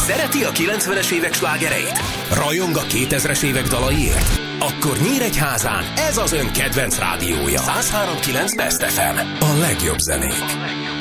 Szereti a 90-es évek slágereit? Rajong a 2000-es évek dalaiért? Akkor Nyíregyházán ez az ön kedvenc rádiója. 103.9 Best FM. A legjobb zenék.